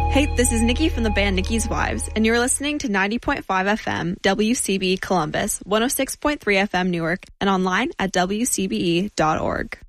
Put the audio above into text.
Hey, this is Nikki from the band Nikki's Wives, and you're listening to 90.5 FM WCB Columbus, 106.3 FM Newark, and online at WCBE.org.